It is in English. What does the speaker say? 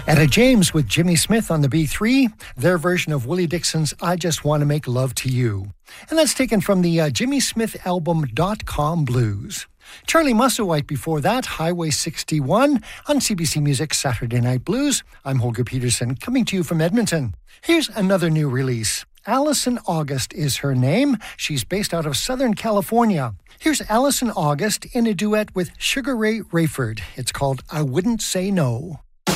Etta James with Jimmy Smith on the B3, their version of Willie Dixon's I Just Want to Make Love to You. And that's taken from the Jimmy Smith album .com Blues. Charlie Musselwhite before that, Highway 61 on CBC Music Saturday Night Blues. I'm Holger Peterson, coming to you from Edmonton. Here's another new release. Allison August is her name. She's based out of Southern California. Here's Allison August in a duet with Sugar Ray Rayford. It's called I Wouldn't Say No.